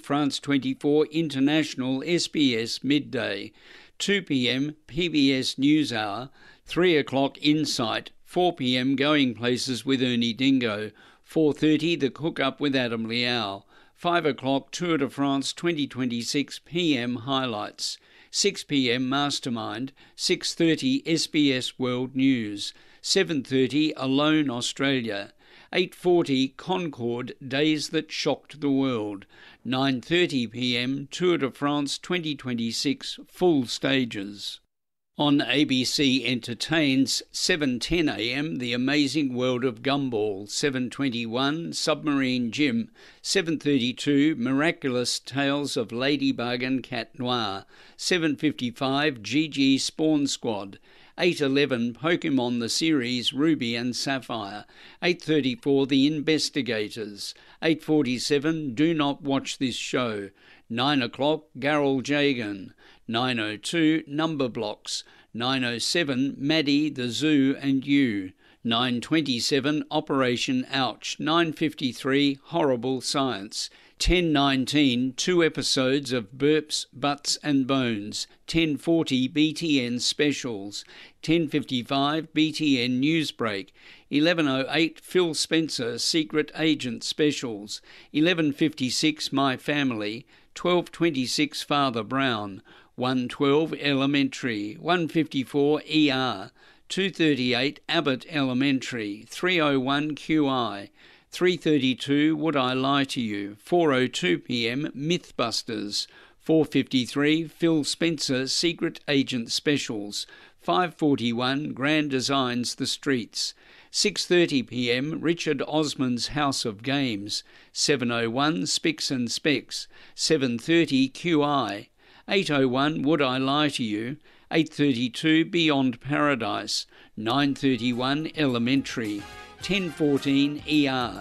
France 24 International SBS Midday, 2 p.m. PBS NewsHour, 3 o'clock Insight, 4 p.m. Going Places with Ernie Dingo, 4:30 The Cook Up with Adam Liao, 5 o'clock Tour de France 2026 PM highlights, 6 p.m. Mastermind, 6:30 SBS World News, 7:30 Alone Australia, 8:40 Concord Days That Shocked the World, 9:30 p.m. Tour de France 2026 Full Stages. On ABC Entertains, 7:10 a.m. The Amazing World of Gumball, 7:21 Submarine Jim, 7:32 Miraculous Tales of Ladybug and Cat Noir, 7:55 GG Spawn Squad, 8:11 Pokemon the Series Ruby and Sapphire, 8:34 The Investigators, 8:47 Do Not Watch This Show, 9 o'clock Garrel Jagan, 9:02 Number Blocks, 9:07 Maddie, the Zoo and You, 9:27 Operation Ouch, 9:53 Horrible Science, 10:19 2 episodes of Burps, Butts and Bones, 10:40 BTN Specials, 10:55 BTN Newsbreak, 11:08 Phil Spencer Secret Agent Specials, 11:56 My Family, 12:26 Father Brown, 1:12 Elementary, 1:54 ER, 2:38 Abbott Elementary, 3:01 QI, 3:32 Would I Lie to You, 4:02 p.m. Mythbusters, 4:53 Phil Spencer Secret Agent Specials, 5:41 Grand Designs The Streets, 6:30 p.m. Richard Osman's House of Games, 7:01 Spicks and Specs, 7:30 QI, 8:01 Would I Lie to You, 8:32 Beyond Paradise, 9:31 Elementary, 10:14 ER,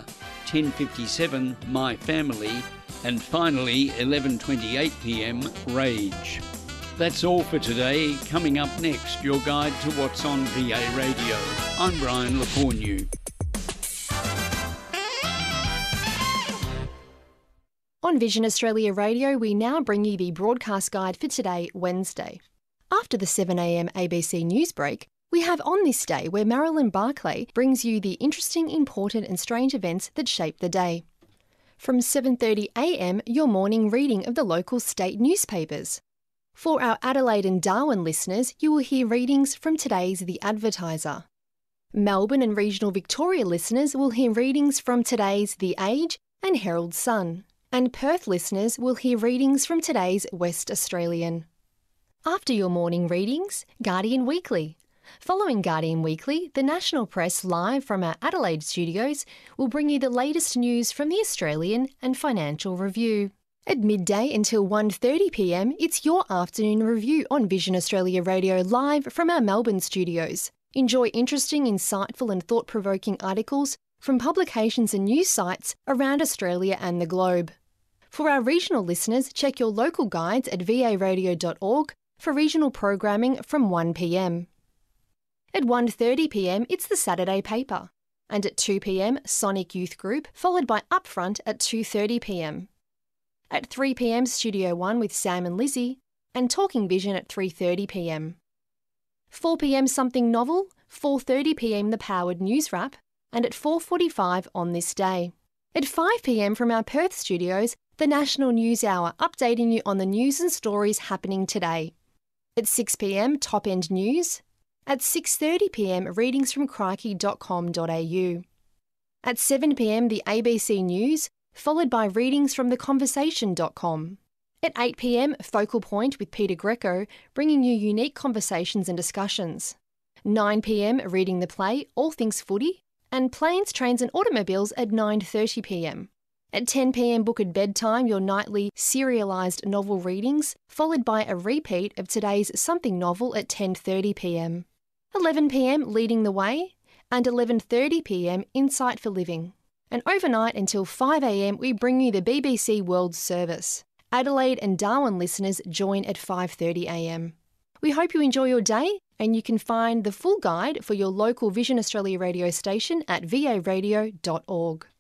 10:57 My Family, and finally 11:28 p.m. Rage. That's all for today. Coming up next, your guide to what's on VA Radio. I'm Brian Lecornu. On Vision Australia Radio, we now bring you the broadcast guide for today, Wednesday. After the 7am ABC news break, we have On This Day, where Marilyn Barclay brings you the interesting, important and strange events that shape the day. From 7:30am, your morning reading of the local state newspapers. For our Adelaide and Darwin listeners, you will hear readings from today's The Advertiser. Melbourne and regional Victoria listeners will hear readings from today's The Age and Herald Sun. And Perth listeners will hear readings from today's West Australian. After your morning readings, Guardian Weekly. Following Guardian Weekly, the National Press live from our Adelaide studios will bring you the latest news from the Australian and Financial Review. At midday until 1:30pm, it's your afternoon review on Vision Australia Radio live from our Melbourne studios. Enjoy interesting, insightful and thought-provoking articles from publications and news sites around Australia and the globe. For our regional listeners, check your local guides at varadio.org for regional programming from 1pm. At 1:30pm, it's the Saturday paper. And at 2pm, Sonic Youth Group, followed by Upfront at 2:30pm. At 3pm, Studio One with Sam and Lizzie, and Talking Vision at 3:30pm. 4pm, Something Novel, 4:30pm, The Powered News Wrap, and at 4:45 On This Day. At 5pm from our Perth studios, the National News Hour, updating you on the news and stories happening today. At 6pm, Top End News. At 6:30pm, readings from crikey.com.au. At 7pm, the ABC News, followed by readings from theconversation.com. At 8pm, Focal Point with Peter Greco, bringing you unique conversations and discussions. 9pm, Reading the Play, all things footy, and Planes, Trains and Automobiles at 9:30pm. At 10pm, Book at Bedtime, your nightly serialised novel readings, followed by a repeat of today's Something Novel at 10:30pm. 11pm, Leading the Way, and 11:30pm, Insight for Living. And overnight until 5am, we bring you the BBC World Service. Adelaide and Darwin listeners join at 5:30am. We hope you enjoy your day, and you can find the full guide for your local Vision Australia radio station at varadio.org.